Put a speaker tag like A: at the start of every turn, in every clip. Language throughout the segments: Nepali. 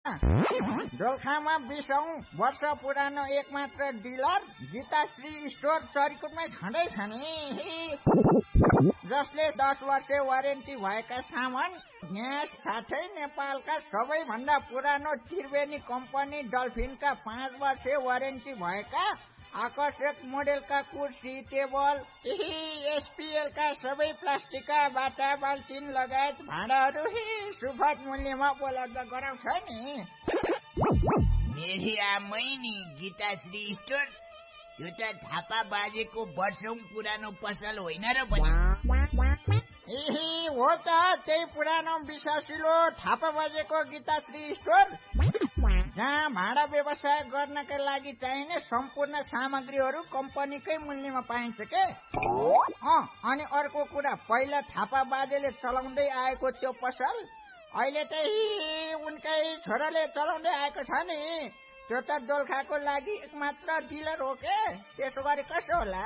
A: दोलखामा 20औं वर्ष पुरानो एकमात्र डिलर गीताश्री स्टोर चरिकोटमै छँदैछ नि, जसले 10 वर्ष वारेन्टी भएका सामान ग्यास साथै नेपालका सबैभन्दा पुरानो त्रिवेणी कम्पनी डल्फिनका 5 वर्ष वारेन्टी भएका आकर्षक मोडेलका कुर्सी टेबल एसपीएल का सबै प्लास्टिकका बाटा बाल्टिन लगायत भाँडाहरू सुपथ मूल्यमा उपलब्ध गराउँछ नि।
B: मेरी आमै नि गीताश्री स्टोर, यो त थापा बाजेको वर्षौं पुरानो पसल होइन र पनि।
A: हो त, त्यही पुरानो विश्वासिलो थापा बाजेको गीताश्री स्टोर, जहाँ भाडा व्यवसाय गर्नका लागि चाहिने सम्पूर्ण सामग्रीहरू कम्पनीकै मूल्यमा पाइन्छ के। अनि अर्को कुरा, पहिला थापा बाजेले चलाउँदै आएको त्यो पसल अहिले त उनकै छोराले चलाउँदै आएको छ नि। त्यो त दोलखाको लागि एकमात्र डिलर हो के, त्यसो गरे कसो होला।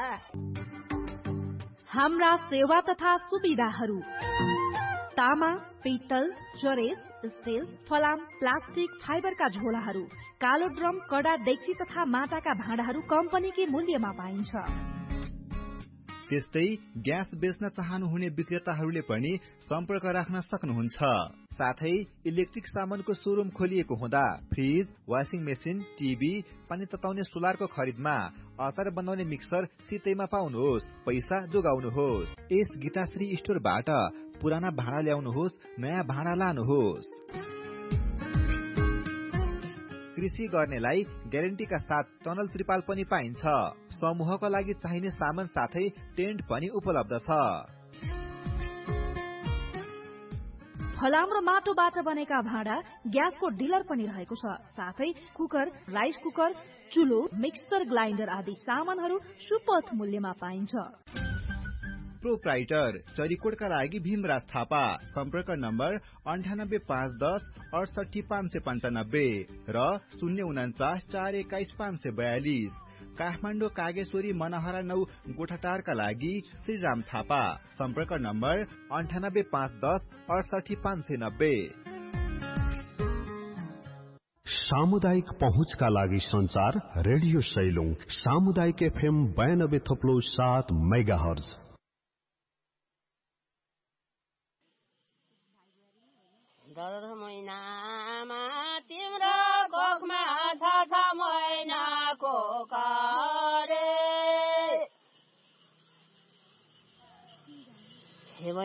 C: हाम्रा सेवा तथा सुविधाहरू: तामा, पित्तल, जरेस, स्टिल, फलाम, प्लास्टिक, फाइबरका झोलाहरू, कालो ड्रम, कडा डेक्ची तथा माटाका भाँडाहरू कम्पनीकै मूल्यमा पाइन्छ।
D: त्यस्तै ग्यास बेच्न चाहनुहुने विक्रेताहरूले पनि सम्पर्क राख्न सक्नुहुन्छ। साथै इलेक्ट्रिक सामानको शोरूम खोलिएको हुँदा फ्रिज, वाशिङ मेसिन, टिभी, पानी तताउने सोलरको खरिदमा अचार बनाउने मिक्सर सितैमा पाउनुहोस्, पैसा जोगाउनुहोस्। यस गीताश्री स्टोरबाट पुराना भाँडा ल्याउनुहोस्, नयाँ भाँडा लानुहोस्। कृषि गर्नेलाई ग्यारेन्टीका साथ टनल त्रिपाल पनि पाइन्छ। समूहको लागि चाहिने सामान साथै टेन्ट पनि उपलब्ध छ।
C: फलाम र माटोबाट बनेका भाँडा ग्यासको डिलर पनि रहेको छ। साथै cooker, rice cooker, चुलो, mixer grinder आदि सामानहरू सुपथ मूल्यमा पाइन्छ।
D: प्रोप्राइटर चरिकोटका लागि भीमराज थापा। सम्पर्क नम्बर 985110 68595 र 049 421 542। काठमाडौँ कागेश्वरी मनहरा 9 गोठाटारका लागि श्रीराम थापा। सम्पर्क नम्बर 985110 68590।
E: सामुदायिक पहुँचका लागि संचार रेडियो सैलुङ सामुदायिक FM 92.7 मेगाहर्ज।
F: दर महिनामा